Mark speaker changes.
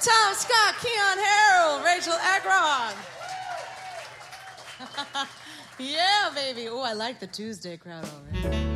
Speaker 1: Tom Scott, Keon Harold, Rachel Agron. Yeah, baby. Oh, I like the Tuesday crowd already.